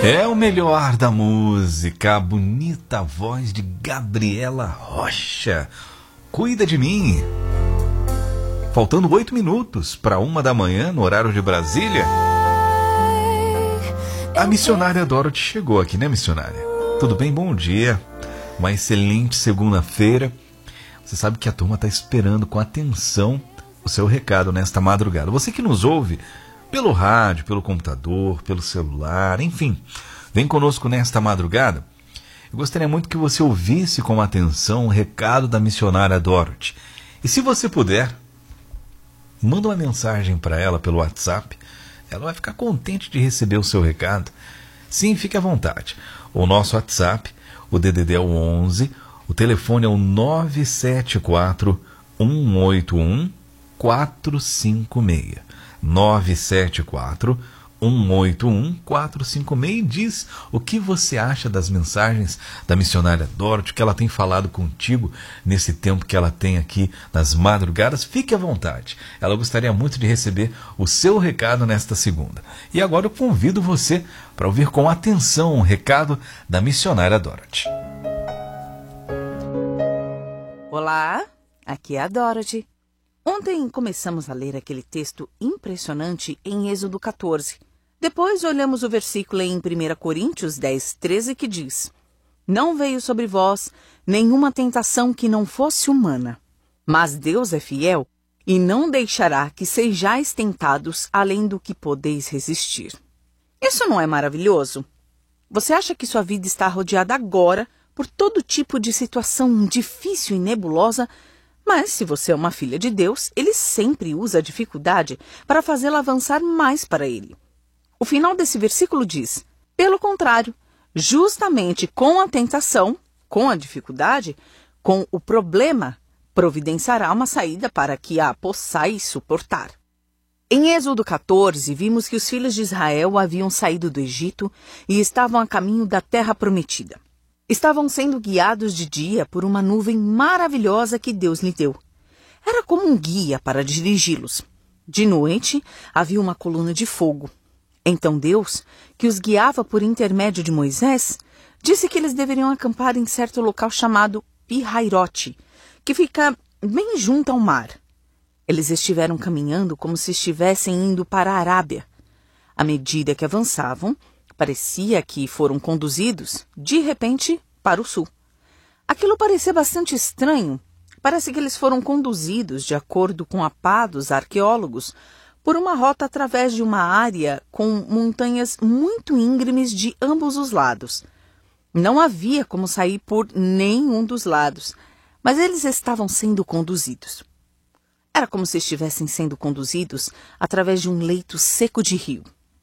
É o melhor da música, a bonita voz de Gabriela Rocha. Cuida de mim. Faltando 8 minutos para 1 da manhã, no horário de Brasília. A missionária Dorothy chegou aqui, né, missionária? Tudo bem? Bom dia. Uma excelente segunda-feira. Você sabe que a turma está esperando com atenção o seu recado nesta madrugada. Você que nos ouve pelo rádio, pelo computador, pelo celular, enfim, vem conosco nesta madrugada. Eu gostaria muito que você ouvisse com atenção o recado da missionária Dorothy. E se você puder, manda uma mensagem para ela pelo WhatsApp. Ela vai ficar contente de receber o seu recado. Sim, fique à vontade. O nosso WhatsApp, o DDD é o 11, o telefone é o 974 181 456. 974 181 456. Diz o que você acha das mensagens da missionária Dorothy, que ela tem falado contigo nesse tempo que ela tem aqui nas madrugadas. Fique à vontade. Ela gostaria muito de receber o seu recado nesta segunda. E agora eu convido você para ouvir com atenção o recado da missionária Dorothy. Olá, aqui é a Dorothy. Ontem começamos a ler aquele texto impressionante em Êxodo 14. Depois olhamos o versículo em 1 Coríntios 10, 13, que diz: Não veio sobre vós nenhuma tentação que não fosse humana, mas Deus é fiel e não deixará que sejais tentados além do que podeis resistir. Isso não é maravilhoso? Você acha que sua vida está rodeada agora por todo tipo de situação difícil e nebulosa? Mas, se você é uma filha de Deus, Ele sempre usa a dificuldade para fazê-la avançar mais para Ele. O final desse versículo diz: pelo contrário, justamente com a tentação, com a dificuldade, com o problema, providenciará uma saída para que a possais suportar. Em Êxodo 14, vimos que os filhos de Israel haviam saído do Egito e estavam a caminho da terra prometida. Estavam sendo guiados de dia por uma nuvem maravilhosa que Deus lhe deu. Era como um guia para dirigi-los. De noite, havia uma coluna de fogo. Então Deus, que os guiava por intermédio de Moisés, disse que eles deveriam acampar em certo local chamado Pi-Hairote, que fica bem junto ao mar. Eles estiveram caminhando como se estivessem indo para a Arábia. À medida que avançavam, parecia que foram conduzidos, de repente, para o sul. Aquilo parecia bastante estranho. Parece que eles foram conduzidos, de acordo com a pá dos arqueólogos, por uma rota através de uma área com montanhas muito íngremes de ambos os lados. Não havia como sair por nenhum dos lados, mas eles estavam sendo conduzidos. Era como se estivessem sendo conduzidos através de um leito seco de rio.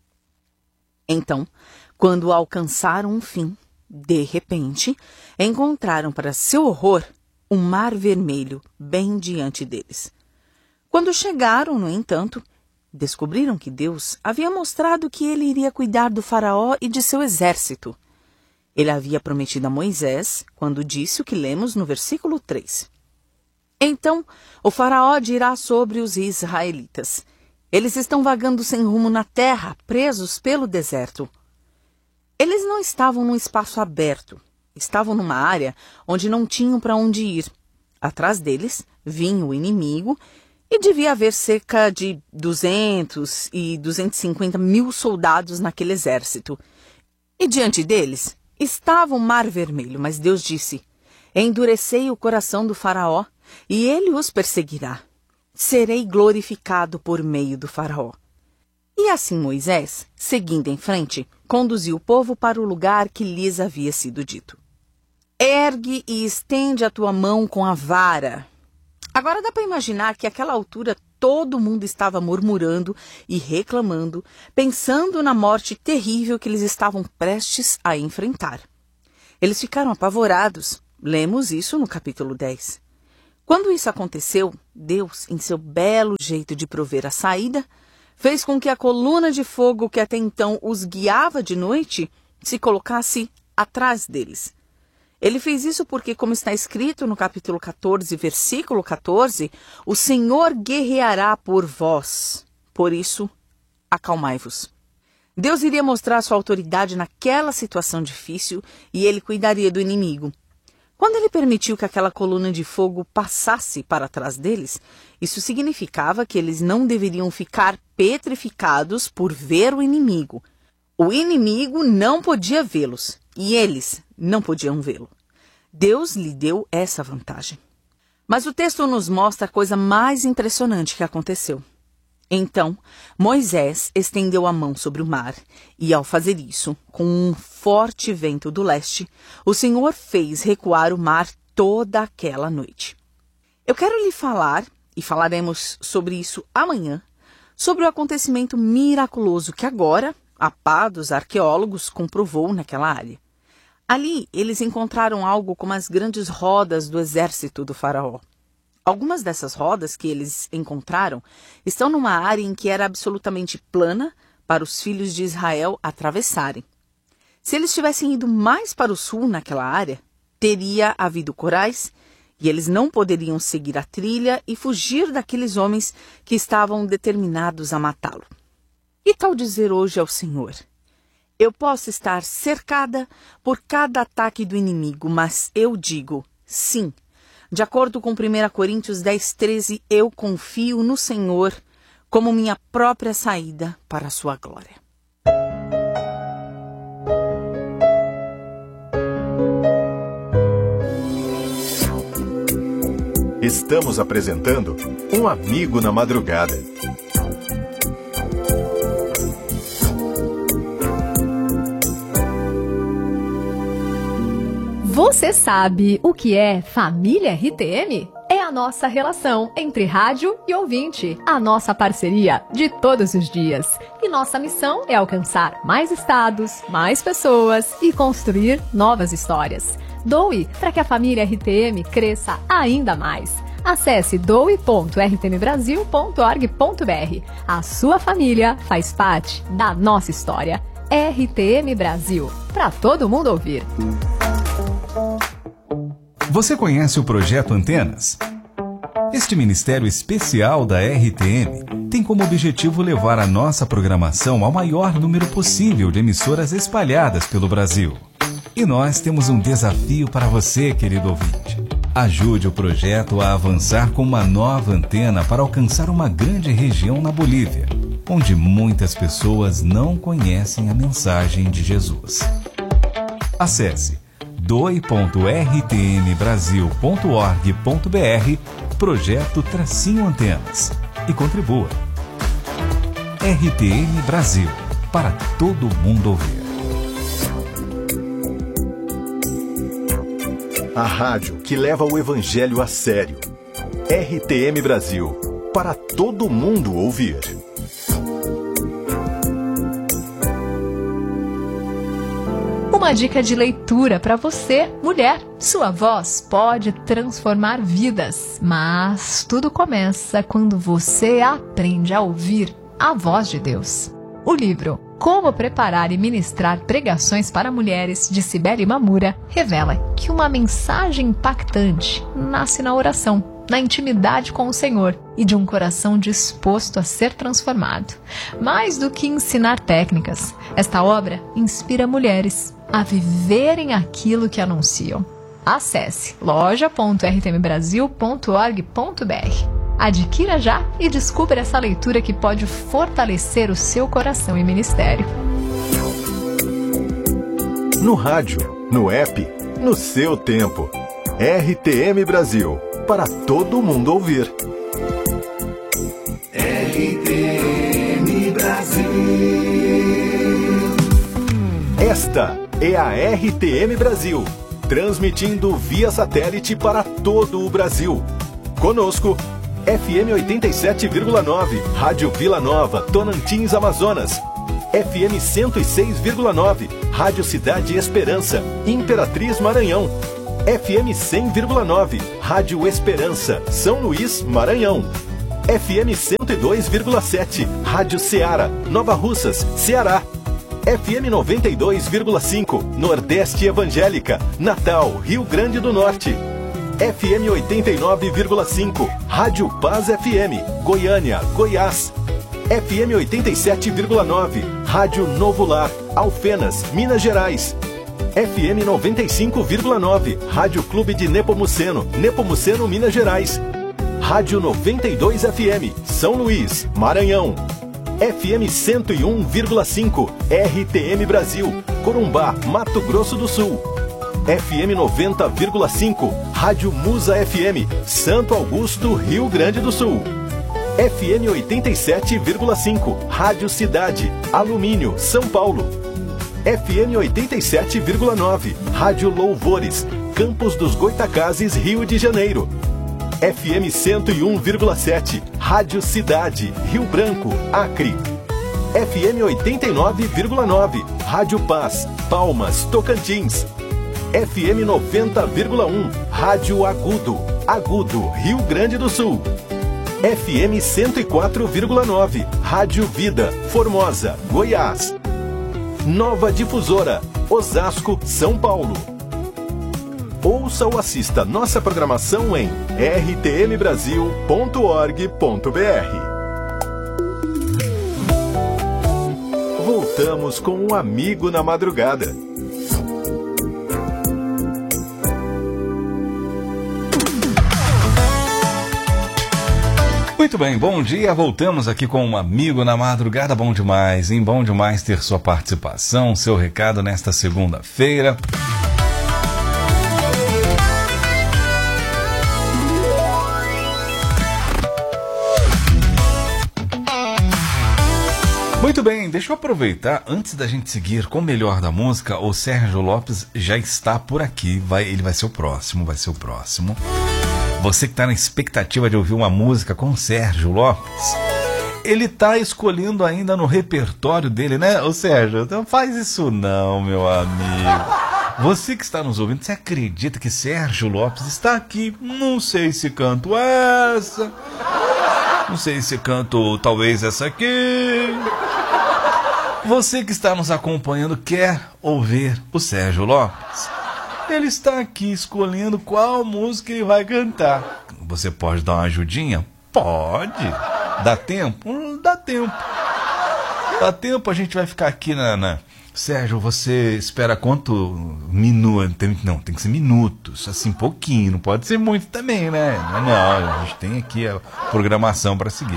Então, quando alcançaram um fim, de repente, encontraram, para seu horror, um mar vermelho bem diante deles. Quando chegaram, no entanto, descobriram que Deus havia mostrado que ele iria cuidar do faraó e de seu exército. Ele havia prometido a Moisés, quando disse o que lemos no versículo 3. Então, o faraó dirá sobre os israelitas: eles estão vagando sem rumo na terra, presos pelo deserto. Eles não estavam num espaço aberto. Estavam numa área onde não tinham para onde ir. Atrás deles vinha o inimigo e devia haver cerca de 200 e 250 mil soldados naquele exército. E diante deles estava o Mar Vermelho, mas Deus disse: endurecei o coração do faraó e ele os perseguirá. Serei glorificado por meio do faraó. E assim Moisés, seguindo em frente, conduziu o povo para o lugar que lhes havia sido dito. Ergue e estende a tua mão com a vara. Agora dá para imaginar que àquela altura todo mundo estava murmurando e reclamando, pensando na morte terrível que eles estavam prestes a enfrentar. Eles ficaram apavorados. Lemos isso no capítulo 10. Quando isso aconteceu, Deus, em seu belo jeito de prover a saída, fez com que a coluna de fogo que até então os guiava de noite se colocasse atrás deles. Ele fez isso porque, como está escrito no capítulo 14, versículo 14, o Senhor guerreará por vós. Por isso, acalmai-vos. Deus iria mostrar sua autoridade naquela situação difícil e ele cuidaria do inimigo. Quando ele permitiu que aquela coluna de fogo passasse para trás deles, isso significava que eles não deveriam ficar petrificados por ver o inimigo. O inimigo não podia vê-los e eles não podiam vê-lo. Deus lhe deu essa vantagem. Mas o texto nos mostra a coisa mais impressionante que aconteceu. Então, Moisés estendeu a mão sobre o mar, e ao fazer isso, com um forte vento do leste, o Senhor fez recuar o mar toda aquela noite. Eu quero lhe falar, e falaremos sobre isso amanhã, sobre o acontecimento miraculoso que agora a pá dos arqueólogos comprovou naquela área. Ali, eles encontraram algo como as grandes rodas do exército do faraó. Algumas dessas rodas que eles encontraram estão numa área em que era absolutamente plana para os filhos de Israel atravessarem. Se eles tivessem ido mais para o sul naquela área, teria havido corais e eles não poderiam seguir a trilha e fugir daqueles homens que estavam determinados a matá-lo. E tal dizer hoje ao Senhor: eu posso estar cercada por cada ataque do inimigo, mas eu digo sim. De acordo com 1 Coríntios 10:13, eu confio no Senhor como minha própria saída para a sua glória. Estamos apresentando Um Amigo na Madrugada. Você sabe o que é família RTM? É a nossa relação entre rádio e ouvinte, a nossa parceria de todos os dias. E nossa missão é alcançar mais estados, mais pessoas e construir novas histórias. Doe para que a família RTM cresça ainda mais. Acesse doe.rtmbrasil.org.br. A sua família faz parte da nossa história. RTM Brasil, para todo mundo ouvir. Você conhece o Projeto Antenas? Este ministério especial da RTM tem como objetivo levar a nossa programação ao maior número possível de emissoras espalhadas pelo Brasil. E nós temos um desafio para você, querido ouvinte. Ajude o projeto a avançar com uma nova antena para alcançar uma grande região na Bolívia, onde muitas pessoas não conhecem a mensagem de Jesus. Acesse doe.rtmbrasil.org.br Projeto-Antenas e contribua. RTM Brasil, para todo mundo ouvir. A rádio que leva o evangelho a sério. RTM Brasil, para todo mundo ouvir. Uma dica de leitura para você, mulher. Sua voz pode transformar vidas, mas tudo começa quando você aprende a ouvir a voz de Deus. O livro Como Preparar e Ministrar Pregações para Mulheres, de Cibele Mamura, revela que uma mensagem impactante nasce na oração, na intimidade com o Senhor e de um coração disposto a ser transformado. Mais do que ensinar técnicas, esta obra inspira mulheres a viverem aquilo que anunciam. Acesse loja.rtmbrasil.org.br. Adquira já e descubra essa leitura que pode fortalecer o seu coração e ministério. No rádio, no app, no seu tempo. RTM Brasil, para todo mundo ouvir. RTM Brasil. Esta é a RTM Brasil, transmitindo via satélite para todo o Brasil. Conosco, FM 87,9, Rádio Vila Nova, Tonantins, Amazonas. FM 106,9, Rádio Cidade Esperança, Imperatriz, Maranhão. FM 100,9, Rádio Esperança, São Luís, Maranhão. FM 102,7, Rádio Ceará, Nova Russas, Ceará. FM 92,5, Nordeste Evangélica, Natal, Rio Grande do Norte. FM 89,5, Rádio Paz FM, Goiânia, Goiás. FM 87,9, Rádio Novo Lar, Alfenas, Minas Gerais. FM 95,9, Rádio Clube de Nepomuceno, Nepomuceno, Minas Gerais. Rádio 92 FM, São Luís, Maranhão. FM 101,5, RTM Brasil, Corumbá, Mato Grosso do Sul. FM 90,5, Rádio Musa FM, Santo Augusto, Rio Grande do Sul. FM 87,5, Rádio Cidade, Alumínio, São Paulo. FM 87,9, Rádio Louvores, Campos dos Goitacazes, Rio de Janeiro. FM 101,7, Rádio Cidade, Rio Branco, Acre. FM 89,9, Rádio Paz, Palmas, Tocantins. FM 90,1, Rádio Agudo, Agudo, Rio Grande do Sul. FM 104,9, Rádio Vida, Formosa, Goiás. Nova Difusora, Osasco, São Paulo. Ouça ou assista nossa programação em rtmbrasil.org.br. Voltamos com um Amigo na Madrugada. Muito bem, bom dia, voltamos aqui com um Amigo na Madrugada, bom demais, hein? Bom demais ter sua participação, seu recado nesta segunda-feira. Muito bem, deixa eu aproveitar, antes da gente seguir com o melhor da música, o Sérgio Lopes já está por aqui, ele vai ser o próximo, Você que está na expectativa de ouvir uma música com o Sérgio Lopes, ele está escolhendo ainda no repertório dele, né? Ô Sérgio, não faz isso não, meu amigo. Você que está nos ouvindo, você acredita que Sérgio Lopes está aqui? Não sei se canto essa, não sei se canto talvez essa aqui. Você que está nos acompanhando quer ouvir o Sérgio Lopes? Ele está aqui escolhendo qual música ele vai cantar. Você pode dar uma ajudinha? Pode. Dá tempo? Dá tempo. Dá tempo, a gente vai ficar aqui na... Sérgio, você espera quanto minuto? Não, tem que ser minutos, assim, pouquinho, não pode ser muito também, né? Não, a gente tem aqui a programação para seguir.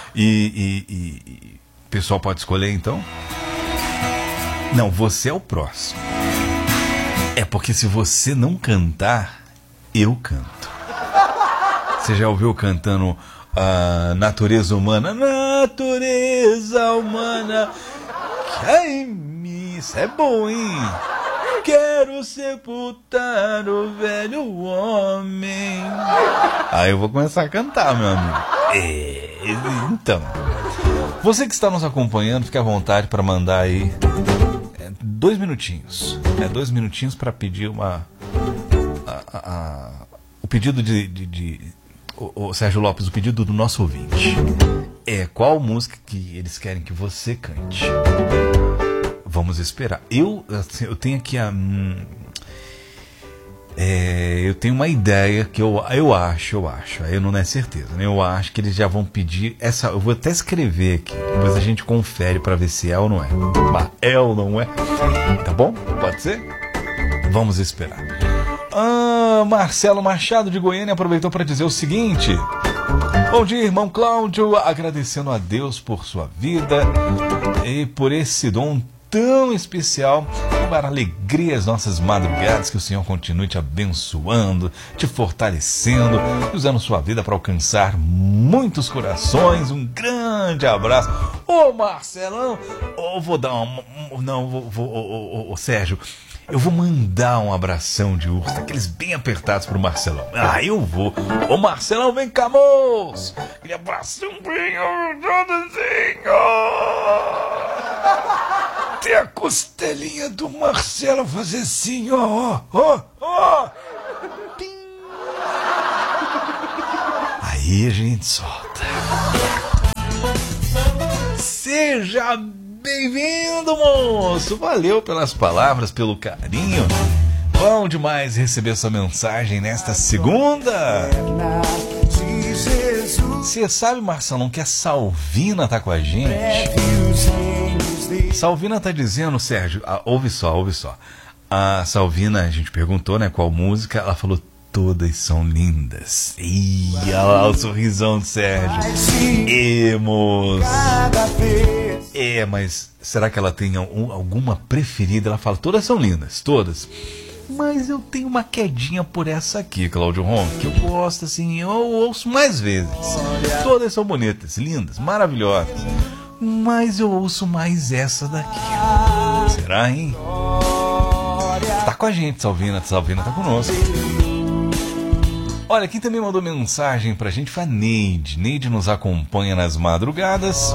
E o pessoal pode escolher, então? Não, você é o próximo. É porque se você não cantar, eu canto. Você já ouviu cantando a Natureza Humana? Natureza humana, que em mim, isso é bom, hein? Quero sepultar o velho homem. Aí eu vou começar a cantar, meu amigo. Então, você que está nos acompanhando, fique à vontade para mandar aí 2 minutinhos. 2 minutinhos para pedir o pedido o Sérgio Lopes, o pedido do nosso ouvinte. Qual música que eles querem que você cante? Vamos esperar. Eu tenho aqui eu tenho uma ideia que eu acho, aí não é certeza, né? Eu acho que eles já vão pedir essa. Eu vou até escrever aqui, depois a gente confere para ver se é ou não é. É ou não é? Tá bom? Pode ser? Vamos esperar. Marcelo Machado de Goiânia aproveitou para dizer o seguinte: bom dia, irmão Cláudio, agradecendo a Deus por sua vida e por esse dom tão especial para alegria as nossas madrugadas, que o Senhor continue te abençoando, te fortalecendo, usando sua vida para alcançar muitos corações. Um grande abraço. Ô Marcelão, vou dar Sérgio, eu vou mandar um abração de urso, aqueles bem apertados pro Marcelão. Eu vou. Ô Marcelão, vem cá, moço. Aquele abração bem apertadinho. Tem a costelinha do Marcelo fazer assim, ó. Pim. Aí a gente solta. Seja bem-vindo, moço. Valeu pelas palavras, pelo carinho. Bom demais receber sua mensagem nesta segunda. Você sabe, Marcelão, que a Salvina tá com a gente? Salvina tá dizendo, Sérgio, ouve só. A Salvina, a gente perguntou, né, qual música, ela falou, todas são lindas. Ih, olha lá o sorrisão do Sérgio. Moço. Mas será que ela tem alguma preferida? Ela fala, todas são lindas, todas. Mas eu tenho uma quedinha por essa aqui, Cláudio Ron, que eu gosto assim, eu ouço mais vezes. Todas são bonitas, lindas, maravilhosas. Mas eu ouço mais essa daqui. Será, hein? Tá com a gente, Salvina tá conosco. Olha, quem também mandou mensagem pra gente foi a Neide. Neide nos acompanha nas madrugadas.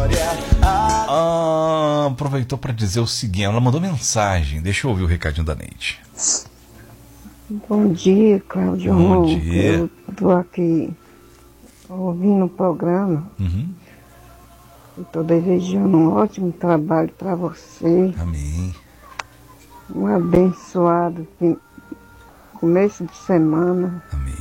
Aproveitou pra dizer o seguinte, ela mandou mensagem. Deixa eu ouvir o recadinho da Neide. Bom dia, Cláudio. Bom dia. Eu tô aqui ouvindo o programa. Estou desejando um ótimo trabalho para você. Amém. Um abençoado começo de semana. Amém.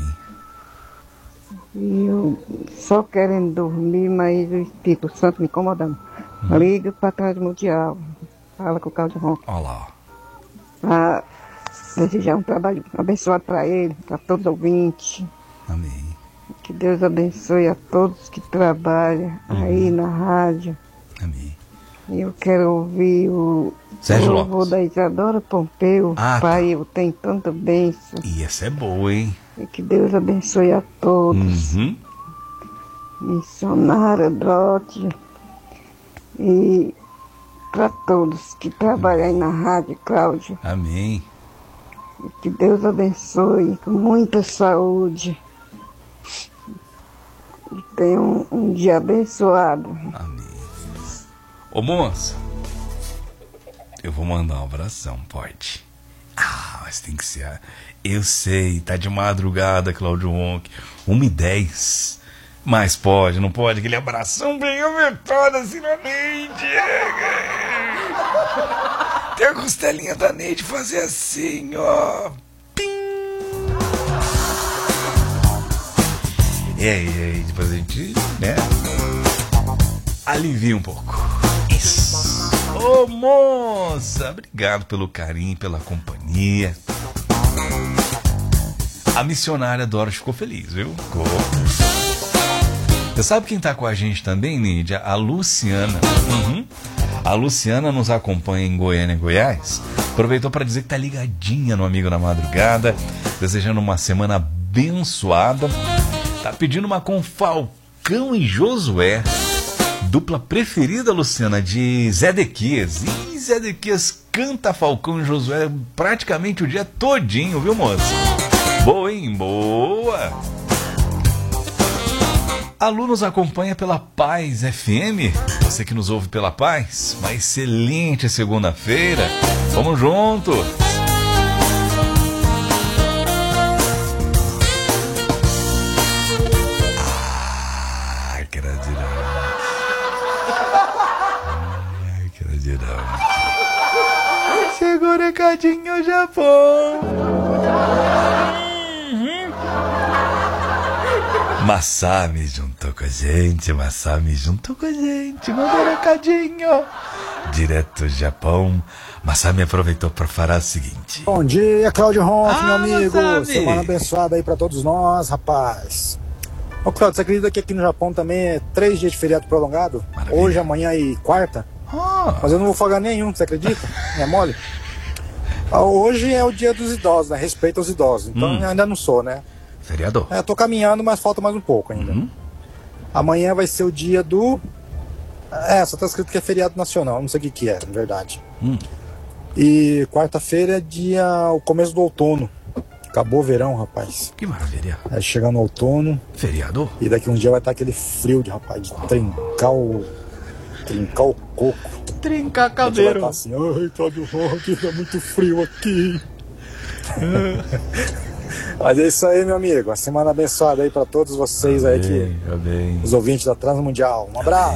E eu só querendo dormir, mas o Espírito Santo me incomodando. Liga para trás mundial. Fala com o Cláudio Ron. Olha lá. Para desejar um trabalho abençoado para ele, para todos os ouvintes. Amém. Que Deus abençoe a todos que trabalham aí na rádio. Amém. E eu quero ouvir o Sérgio louvor Lopes. da Isadora Pompeu. Pai, Tá. eu tenho tanta bênção. E essa é boa, hein? E que Deus abençoe a todos. Missionária, Drote. E para todos que trabalham aí na rádio, Cláudio. Amém. E que Deus abençoe com muita saúde. E tenha um dia abençoado. Amém. Ô moça, eu vou mandar uma oração, pode? Mas tem que ser. Eu sei, tá de madrugada, Cláudio Ronk, 1h10. Mas pode, não pode? Aquele abração bem apertado assim na Neide. Tem a costelinha da Neide fazer assim, ó. E aí, depois a gente, né, alivia um pouco. Isso. Ô moça, obrigado pelo carinho, pela companhia. A missionária Dora ficou feliz, viu? Ficou. Você sabe quem tá com a gente também, Nídia? A Luciana. A Luciana nos acompanha em Goiânia, Goiás. Aproveitou para dizer que tá ligadinha no Amigo na Madrugada, desejando uma semana abençoada. Tá pedindo uma com Falcão e Josué. Dupla preferida, Luciana, de Zé Dequias. E Zé Dequias canta Falcão e Josué praticamente o dia todinho, viu, moça? Boa, hein? Boa! A Lu nos acompanha pela Paz FM. Você que nos ouve pela Paz, uma excelente segunda-feira. Vamos junto! Chegou o recadinho Japão. Massami juntou com a gente, mandou recadinho direto do Japão. Massami aproveitou para falar o seguinte: bom dia, Cláudio Ronk, meu amigo. Massami. Semana abençoada aí para todos nós, rapaz. Ô Cláudio, você acredita que aqui no Japão também é 3 dias de feriado prolongado? Maravilha. Hoje, amanhã e quarta? Mas eu não vou folgar nenhum, você acredita? É mole? Hoje é o dia dos idosos, né? Respeito aos idosos. Então ainda não sou, né? Feriador. Tô caminhando, mas falta mais um pouco ainda. Amanhã vai ser o dia do... só tá escrito que é feriado nacional, não sei o que é, na verdade. E quarta-feira é o começo do outono. Acabou o verão, rapaz. Que maravilha. Chegando o outono. Feriador. E daqui uns dias vai estar aquele frio de, rapaz, de trincar o coco. Trincar Vai cadeiro. estar assim, ai, Cláudio Ronk, tá muito frio aqui. Mas é isso aí, meu amigo. Uma semana abençoada aí pra todos vocês aí, Amém. os ouvintes da Transmundial. Um abraço.